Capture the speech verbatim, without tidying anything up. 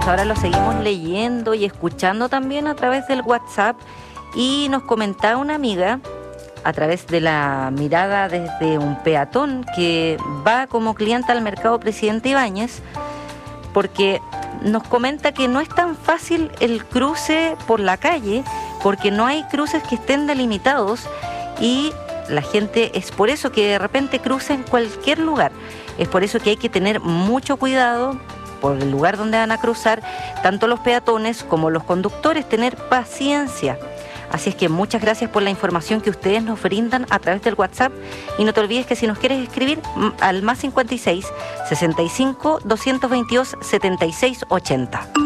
hasta ahora lo seguimos leyendo y escuchando también a través del WhatsApp, y nos comentaba una amiga a través de la mirada desde un peatón que va como cliente al mercado Presidente Ibáñez, porque nos comenta que no es tan fácil el cruce por la calle, porque no hay cruces que estén delimitados y la gente es por eso que de repente cruza en cualquier lugar. Es por eso que hay que tener mucho cuidado por el lugar donde van a cruzar, tanto los peatones como los conductores, tener paciencia. Así es que muchas gracias por la información que ustedes nos brindan a través del WhatsApp, y no te olvides que si nos quieres escribir al más cincuenta y seis, sesenta y cinco, doscientos veintidós, setenta y seis ochenta.